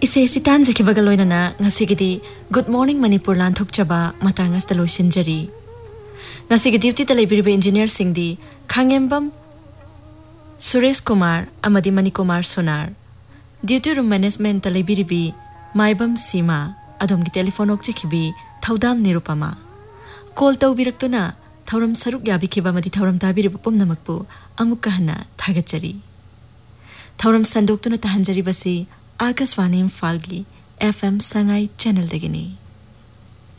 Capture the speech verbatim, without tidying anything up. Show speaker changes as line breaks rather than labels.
इसे सितान जखिबगा लोइनना ngasiगidi good morning manipur lanthok chaba matangas ta loisinjari ngasigi duty ta leibiribe engineer singdi khangembam suresh kumar amadi mani kumar sonar duty room management ta leibiribi maibam sima adomgi telephone ok chikhibi thaudam nirupama call tawbiraktuna thauram saruk yabikhiba madi thauram tabiriba pumnamakpu amukka hana thagachari thauram sandoktuna tahanjari basi Akashvani Imphal की F M Sangai channel दगिनी